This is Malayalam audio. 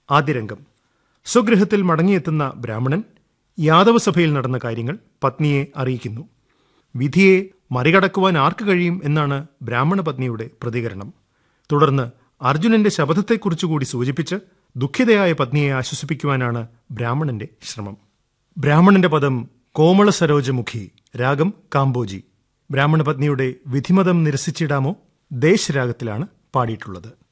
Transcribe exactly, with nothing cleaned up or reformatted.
ആദ്യ രംഗം. സ്വഗൃഹത്തിൽ മടങ്ങിയെത്തുന്ന ബ്രാഹ്മണൻ യാദവസഭയിൽ നടന്ന കാര്യങ്ങൾ പത്നിയെ അറിയിക്കുന്നു. വിധിയെ മറികടക്കുവാൻ ആർക്ക് കഴിയും എന്നാണ് ബ്രാഹ്മണ പത്നിയുടെ പ്രതികരണം. തുടർന്ന് അർജുനന്റെ ശപഥത്തെക്കുറിച്ചുകൂടി സൂചിപ്പിച്ച് ദുഃഖിതയായ പത്നിയെ ആശ്വസിപ്പിക്കുവാനാണ് ബ്രാഹ്മണന്റെ ശ്രമം. ബ്രാഹ്മണന്റെ പദം കോമള സരോജമുഖി, രാഗം കാമ്പോജി. ബ്രാഹ്മണ പത്നിയുടെ വിധിമതം നിരസിച്ചിടാമോ ദേശരാഗത്തിലാണ് പാടിയിട്ടുള്ളത്.